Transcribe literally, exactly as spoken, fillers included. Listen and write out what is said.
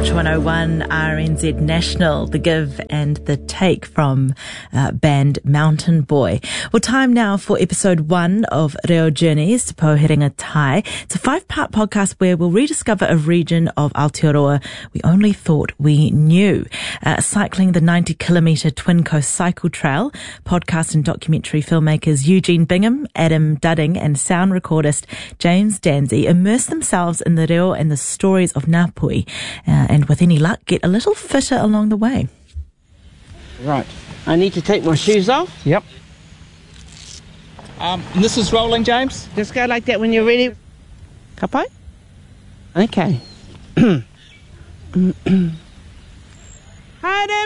Watch one oh one R N Z National, The Give and the Take from uh, band Mountain Boy. Well, time now for episode one of Reo Journeys to Poherenga Tai. It's a five-part podcast where we'll rediscover a region of Aotearoa we only thought we knew. Uh, cycling the ninety kilometre Twin Coast Cycle Trail, podcast and documentary filmmakers Eugene Bingham, Adam Dudding and sound recordist James Danzy immerse themselves in the reo and the stories of Ngāpuhi. Uh, and with any luck, get a little fitter along the way. Right, I need to take my shoes off. Yep. Um, and this is rolling, James? Just go like that when you're ready. Kapai? Okay. Hi there,